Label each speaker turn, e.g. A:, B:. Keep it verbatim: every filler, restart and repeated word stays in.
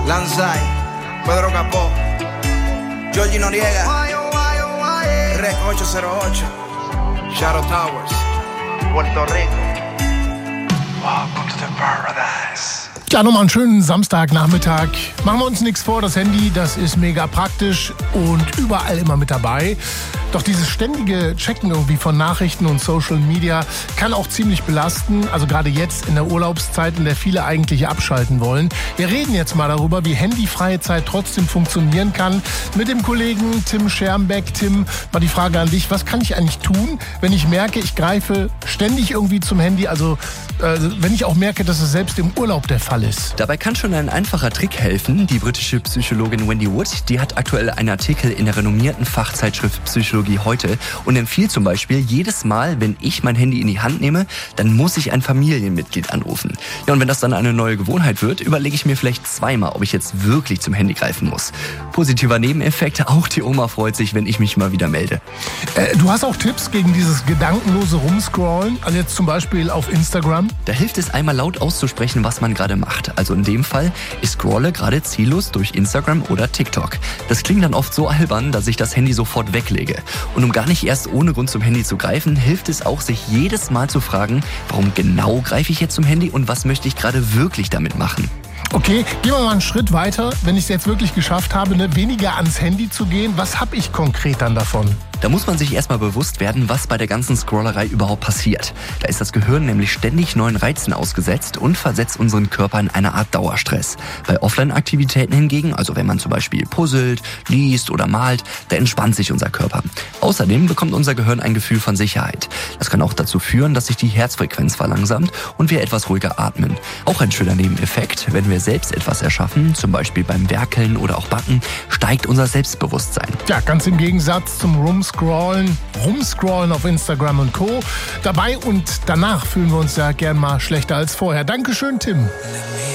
A: Lanzai, Pedro Capó, Georgie Noriega, Rec ocho cero ocho, Shadow Towers, Puerto Rico. Welcome to the paradise.
B: Ja, nochmal einen schönen Samstagnachmittag. Machen wir uns nichts vor, das Handy, das ist mega praktisch und überall immer mit dabei. Doch dieses ständige Checken irgendwie von Nachrichten und Social Media kann auch ziemlich belasten. Also gerade jetzt in der Urlaubszeit, in der viele eigentlich abschalten wollen. Wir reden jetzt mal darüber, wie handyfreie Zeit trotzdem funktionieren kann. Mit dem Kollegen Tim Schermbeck. Tim, mal die Frage an dich. Was kann ich eigentlich tun, wenn ich merke, ich greife ständig irgendwie zum Handy? Also äh, wenn ich auch merke, dass es selbst im Urlaub der Fall ist.
C: Dabei kann schon ein einfacher Trick helfen. Die britische Psychologin Wendy Wood, die hat aktuell einen Artikel in der renommierten Fachzeitschrift Psychologie heute und empfiehlt zum Beispiel, jedes Mal, wenn ich mein Handy in die Hand nehme, dann muss ich ein Familienmitglied anrufen. Ja, und wenn das dann eine neue Gewohnheit wird, überlege ich mir vielleicht zweimal, ob ich jetzt wirklich zum Handy greifen muss. Positiver Nebeneffekt, auch die Oma freut sich, wenn ich mich mal wieder melde.
B: Äh, du hast auch Tipps gegen dieses gedankenlose Rumscrollen, also jetzt zum Beispiel auf Instagram?
C: Da hilft es einmal laut auszusprechen, was man gerade macht. Also in dem Fall, ich scrolle gerade ziellos durch Instagram oder TikTok. Das klingt dann oft so albern, dass ich das Handy sofort weglege. Und um gar nicht erst ohne Grund zum Handy zu greifen, hilft es auch, sich jedes Mal zu fragen, warum genau greife ich jetzt zum Handy und was möchte ich gerade wirklich damit machen.
B: Okay, gehen wir mal einen Schritt weiter. Wenn ich es jetzt wirklich geschafft habe, ne, weniger ans Handy zu gehen, was habe ich konkret dann davon?
C: Da muss man sich erstmal bewusst werden, was bei der ganzen Scrollerei überhaupt passiert. Da ist das Gehirn nämlich ständig neuen Reizen ausgesetzt und versetzt unseren Körper in eine Art Dauerstress. Bei Offline-Aktivitäten hingegen, also wenn man zum Beispiel puzzelt, liest oder malt, da entspannt sich unser Körper. Außerdem bekommt unser Gehirn ein Gefühl von Sicherheit. Das kann auch dazu führen, dass sich die Herzfrequenz verlangsamt und wir etwas ruhiger atmen. Auch ein schöner Nebeneffekt, wenn wir selbst etwas erschaffen, zum Beispiel beim Werkeln oder auch Backen, steigt unser Selbstbewusstsein.
B: Ja, ganz im Gegensatz zum Rums Scrollen, rumscrollen auf Instagram und Co. Dabei und danach fühlen wir uns ja gern mal schlechter als vorher. Dankeschön, Tim.